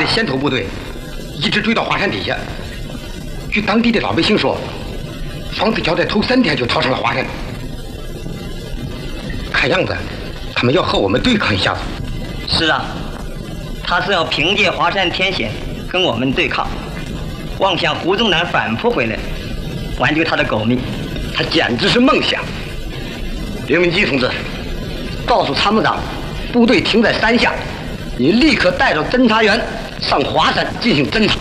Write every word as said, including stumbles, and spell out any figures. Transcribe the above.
的先头部队一直追到华山底下。据当地的老百姓说，双子桥在头三天就逃上了华山。看样子，他们要和我们对抗一下子。 是啊，他是要凭借华山天险跟我们对抗，妄想胡宗南反扑回来，挽救他的狗命， 他简直是梦想。刘明基同志，告诉参谋长，部队停在山下，你立刻带着侦察员上华山进行侦查。